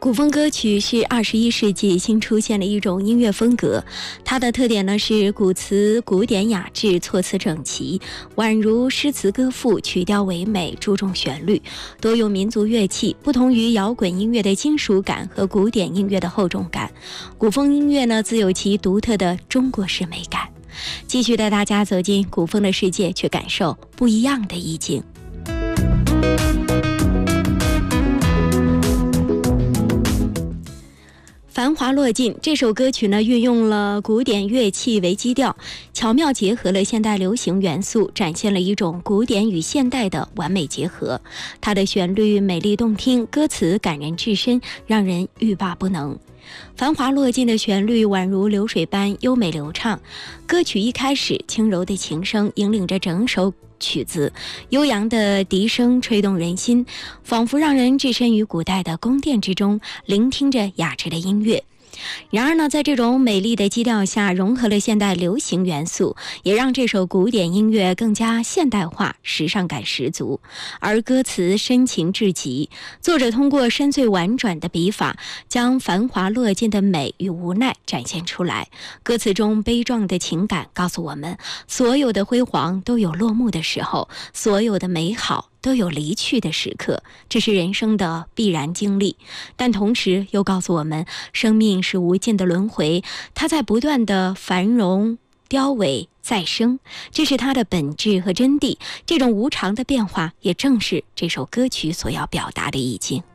古风歌曲是21世纪新出现的一种音乐风格，它的特点呢是古词古典雅致，措辞整齐，宛如诗词歌赋，曲调唯美，注重旋律，多用民族乐器，不同于摇滚音乐的金属感和古典音乐的厚重感。古风音乐呢自有其独特的中国式美感。继续带大家走进古风的世界，去感受不一样的意境。繁华落尽这首歌曲呢，运用了古典乐器为基调，巧妙结合了现代流行元素，展现了一种古典与现代的完美结合。它的旋律美丽动听，歌词感人至深，让人欲罢不能。繁华落尽的旋律宛如流水般优美流畅，歌曲一开始，轻柔的琴声引领着整首曲子，悠扬的笛声吹动人心，仿佛让人置身于古代的宫殿之中，聆听着雅致的音乐。然而呢，在这种美丽的基调下，融合了现代流行元素，也让这首古典音乐更加现代化，时尚感十足。而歌词深情至极，作者通过深邃婉转的笔法，将繁华落尽的美与无奈展现出来。歌词中悲壮的情感告诉我们，所有的辉煌都有落幕的时候，所有的美好都有离去的时刻，这是人生的必然经历。但同时又告诉我们，生命是无尽的轮回，它在不断的繁荣凋萎再生，这是它的本质和真谛。这种无常的变化，也正是这首歌曲所要表达的意境。